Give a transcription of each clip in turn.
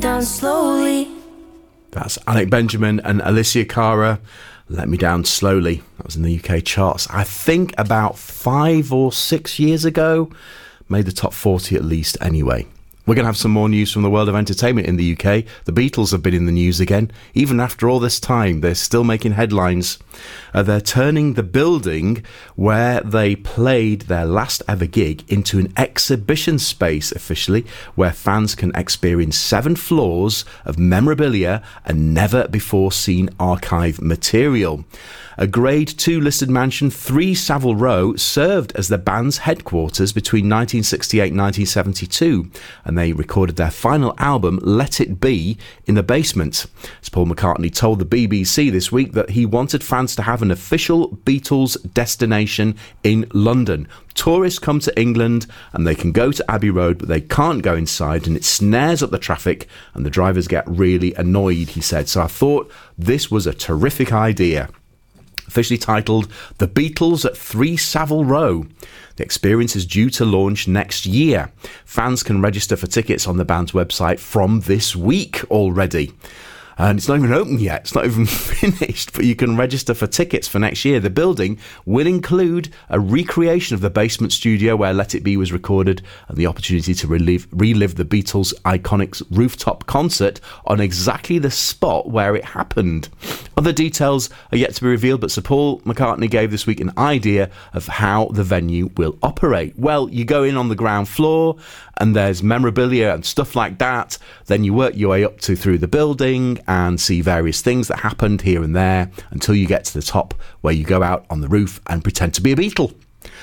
down slowly. That's Alec Benjamin and Alicia Cara, Let Me Down Slowly. That was in the UK charts, I think about 5 or 6 years ago. Made the top 40 at least anyway. We're going to have some more news from the world of entertainment in the UK. The Beatles have been in the news again. Even after all this time, they're still making headlines. They're turning the building where they played their last ever gig into an exhibition space officially, where fans can experience 7 floors of memorabilia and never before seen archive material. A Grade 2 listed mansion, 3 Savile Row, served as the band's headquarters between 1968 and 1972, and they recorded their final album, Let It Be, in the basement. As Paul McCartney told the BBC this week that he wanted fans to have an official Beatles destination in London. Tourists come to England and they can go to Abbey Road, but they can't go inside, and it snares up the traffic and the drivers get really annoyed, he said. So I thought this was a terrific idea. Officially titled The Beatles at 3 Savile Row. The experience is due to launch next year. Fans can register for tickets on the band's website from this week already. And it's not even open yet, it's not even finished, but you can register for tickets for next year. The building will include a recreation of the basement studio where Let It Be was recorded, and the opportunity to relive the Beatles' iconic rooftop concert on exactly the spot where it happened. Other details are yet to be revealed, but Sir Paul McCartney gave this week an idea of how the venue will operate. Well, you go in on the ground floor and there's memorabilia and stuff like that. Then you work your way up through the building and see various things that happened here and there until you get to the top, where you go out on the roof and pretend to be a Beatle.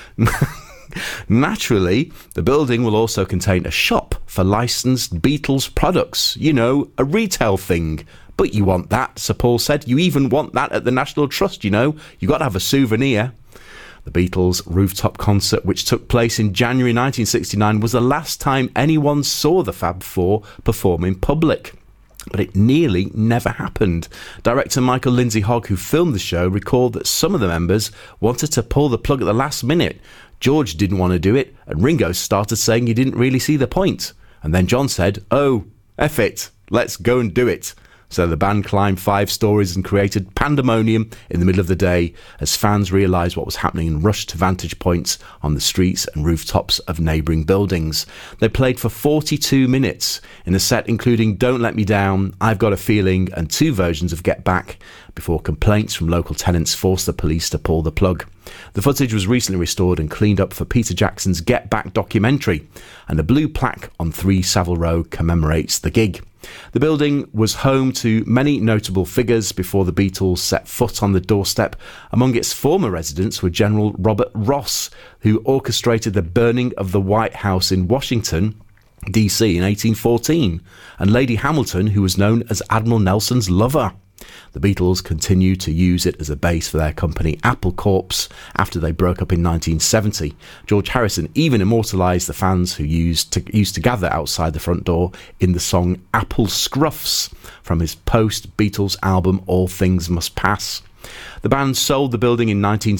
Naturally, the building will also contain a shop for licensed Beatles products. You know, a retail thing. But you want that, Sir Paul said. You even want that at the National Trust, you know. You got to have a souvenir. The Beatles' rooftop concert, which took place in January 1969, was the last time anyone saw the Fab Four perform in public. But it nearly never happened. Director Michael Lindsay Hogg, who filmed the show, recalled that some of the members wanted to pull the plug at the last minute. George didn't want to do it, and Ringo started saying he didn't really see the point. And then John said, "Oh, F it, let's go and do it." So the band climbed 5 stories and created pandemonium in the middle of the day as fans realised what was happening and rushed to vantage points on the streets and rooftops of neighbouring buildings. They played for 42 minutes in a set including Don't Let Me Down, I've Got a Feeling and 2 versions of Get Back, before complaints from local tenants forced the police to pull the plug. The footage was recently restored and cleaned up for Peter Jackson's Get Back documentary, and a blue plaque on 3 Savile Row commemorates the gig. The building was home to many notable figures before the Beatles set foot on the doorstep. Among its former residents were General Robert Ross, who orchestrated the burning of the White House in Washington, D.C. in 1814, and Lady Hamilton, who was known as Admiral Nelson's lover. The Beatles continued to use it as a base for their company Apple Corps after they broke up in 1970. George Harrison even immortalised the fans who used to gather outside the front door in the song Apple Scruffs from his post-Beatles album All Things Must Pass. The band sold the building in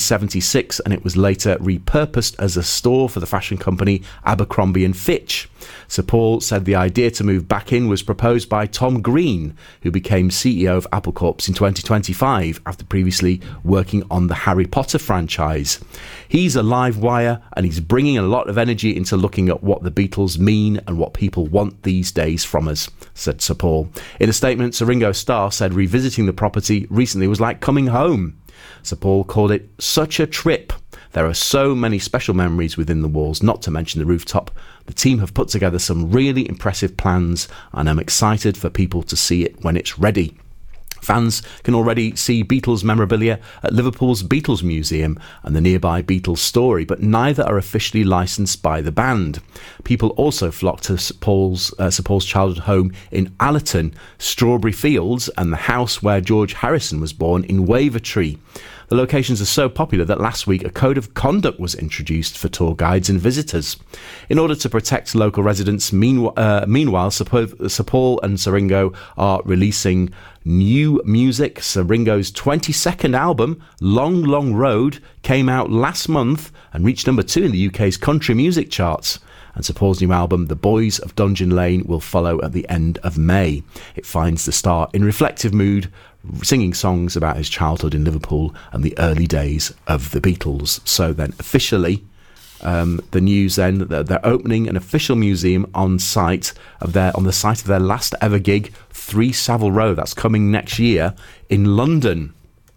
1976 and it was later repurposed as a store for the fashion company Abercrombie & Fitch. Sir Paul said the idea to move back in was proposed by Tom Green, who became CEO of Apple Corps in 2025 after previously working on the Harry Potter franchise. He's a live wire and he's bringing a lot of energy into looking at what the Beatles mean and what people want these days from us, said Sir Paul. In a statement, Sir Ringo Starr said revisiting the property recently was like coming home. Sir Paul called it such a trip. There are so many special memories within the walls, not to mention the rooftop. The team have put together some really impressive plans and I'm excited for people to see it when it's ready. Fans can already see Beatles memorabilia at Liverpool's Beatles Museum and the nearby Beatles Story, but neither are officially licensed by the band. People also flock to Sir Paul's childhood home in Allerton, Strawberry Fields, and the house where George Harrison was born in Wavertree. The locations are so popular that last week a code of conduct was introduced for tour guides and visitors. In order to protect local residents, meanwhile, Sir Paul and Sir Ringo are releasing new music. Sir Ringo's 22nd album, Long Long Road, came out last month and reached number 2 in the UK's country music charts. and Sir Paul's new album, The Boys of Dungeon Lane, will follow at the end of May. It finds the star in reflective mood, singing songs about his childhood in Liverpool and the early days of the Beatles. So then officially, the news then that they're opening an official museum on the site of their last ever gig, 3 Savile Row. That's coming next year in London.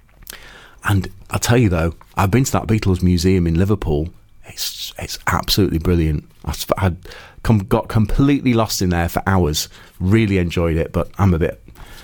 And I'll tell you though, I've been to that Beatles museum in Liverpool. It's absolutely brilliant. I got completely lost in there for hours. Really enjoyed it, but I'm a bit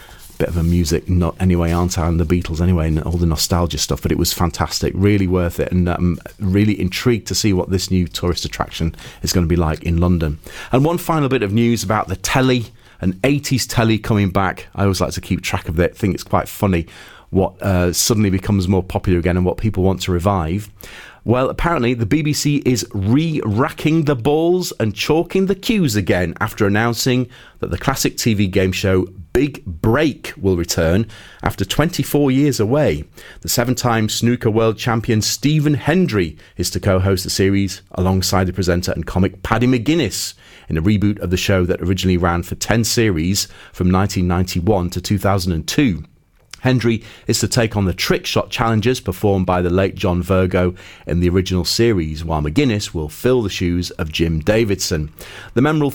of a music nut anyway, aren't I? And the Beatles anyway, and all the nostalgia stuff. But it was fantastic, really worth it, and I'm really intrigued to see what this new tourist attraction is going to be like in London. And one final bit of news about the telly, an 80s telly coming back. I always like to keep track of it. I think it's quite funny what suddenly becomes more popular again and what people want to revive. Well, apparently the BBC is re-racking the balls and chalking the cues again after announcing that the classic TV game show Big Break will return after 24 years away. The 7-time snooker world champion Stephen Hendry is to co-host the series alongside the presenter and comic Paddy McGuinness in a reboot of the show that originally ran for 10 series from 1991 to 2002. Hendry is to take on the trick shot challenges performed by the late John Virgo in the original series, while McGuinness will fill the shoes of Jim Davidson. The memorable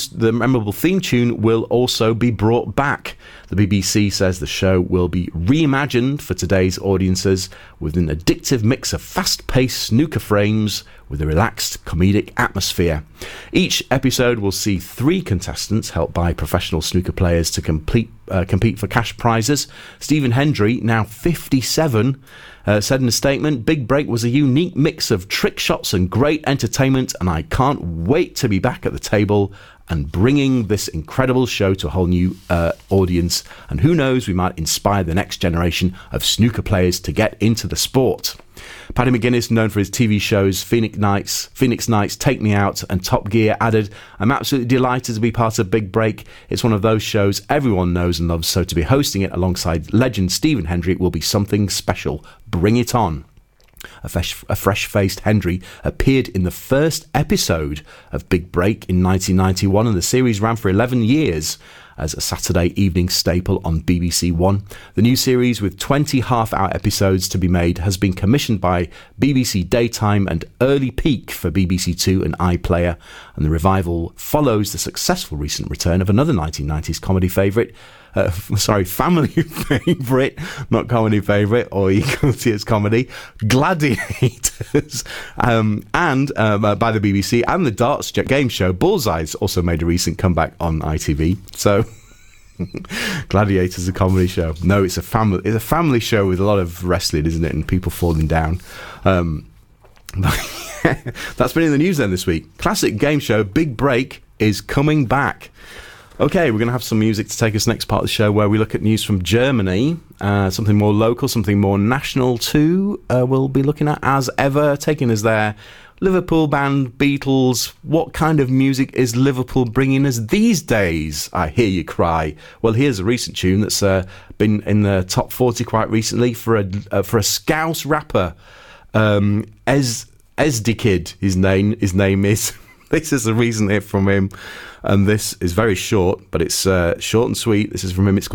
theme tune will also be brought back. The BBC says the show will be reimagined for today's audiences with an addictive mix of fast-paced snooker frames with a relaxed comedic atmosphere. Each episode will see 3 contestants helped by professional snooker players to compete for cash prizes. Stephen Hendry, now 57, said in a statement, "Big Break was a unique mix of trick shots and great entertainment, and I can't wait to be back at the table and bringing this incredible show to a whole new audience. And who knows, we might inspire the next generation of snooker players to get into the sport." Paddy McGuinness, known for his TV shows Phoenix Nights, Take Me Out and Top Gear, added, "I'm absolutely delighted to be part of Big Break. It's one of those shows everyone knows and loves, so to be hosting it alongside legend Stephen Hendry will be something special. Bring it on." A fresh-faced Hendry appeared in the first episode of Big Break in 1991, and the series ran for 11 years as a Saturday evening staple on BBC One. The new series, with 20 half-hour episodes to be made, has been commissioned by BBC Daytime and Early Peak for BBC Two and iPlayer, and the revival follows the successful recent return of another 1990s comedy favourite, family favourite, not comedy favourite, or you can see it's comedy, Gladiators, and by the BBC, and the darts game show Bullseyes also made a recent comeback on ITV. So Gladiators, a comedy show. No, it's a family show with a lot of wrestling, isn't it, and people falling down. That's been in the news then this week. Classic game show Big Break is coming back. Okay, we're going to have some music to take us next part of the show, where we look at news from Germany, something more local, something more national too. We'll be looking at, as ever, taking us there, Liverpool band Beatles. What kind of music is Liverpool bringing us these days? I hear you cry. Well, here's a recent tune that's been in the top 40 quite recently for a Scouse rapper, Esdikid. His name is. This is a recent hit from him, and this is very short, but it's short and sweet. This is from him. It's called